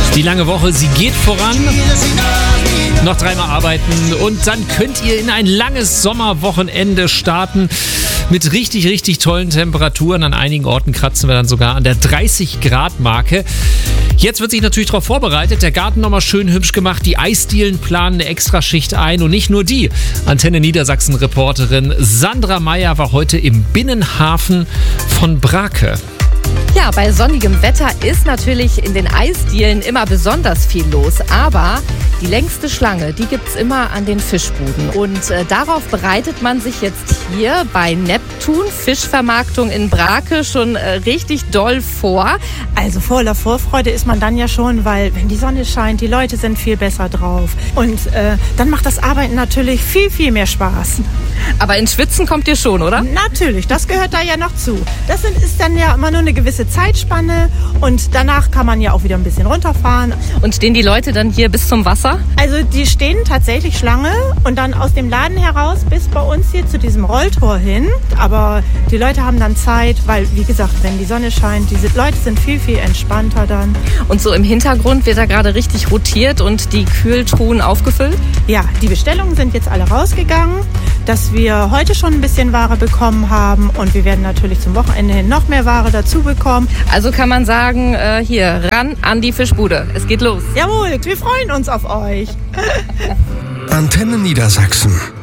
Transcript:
Die lange Woche, sie geht voran. Noch 3-mal arbeiten und dann könnt ihr in ein langes Sommerwochenende starten mit richtig, richtig tollen Temperaturen. An einigen Orten kratzen wir dann sogar an der 30-Grad-Marke. Jetzt wird sich natürlich darauf vorbereitet, der Garten nochmal schön hübsch gemacht, die Eisdielen planen eine Extraschicht ein und nicht nur die. Antenne Niedersachsen-Reporterin Sandra Meyer war heute im Binnenhafen von Brake. Ja, bei sonnigem Wetter ist natürlich in den Eisdielen immer besonders viel los, aber die längste Schlange, die gibt's immer an den Fischbuden. Und darauf bereitet man sich jetzt hier bei Neptun, Fischvermarktung in Brake, schon richtig doll vor. Also voller Vorfreude ist man dann ja schon, weil wenn die Sonne scheint, die Leute sind viel besser drauf. Und dann macht das Arbeiten natürlich viel, viel mehr Spaß. Aber ins Schwitzen kommt ihr schon, oder? Natürlich, das gehört da ja noch zu. Das ist dann ja immer nur eine gewisse Zeitspanne und danach kann man ja auch wieder ein bisschen runterfahren. Und stehen die Leute dann hier bis zum Wasser? Also die stehen tatsächlich Schlange und dann aus dem Laden heraus bis bei uns hier zu diesem Rolltor hin. Aber die Leute haben dann Zeit, weil wie gesagt, wenn die Sonne scheint, diese Leute sind viel, viel entspannter dann. Und so im Hintergrund wird da gerade richtig rotiert und die Kühltruhen aufgefüllt? Ja, die Bestellungen sind jetzt alle rausgegangen, dass wir heute schon ein bisschen Ware bekommen haben und wir werden natürlich zum Wochenende hin noch mehr Ware dazu bekommen. Also kann man sagen, hier, ran an die Fischbude. Es geht los. Jawohl, wir freuen uns auf euch. Antenne Niedersachsen.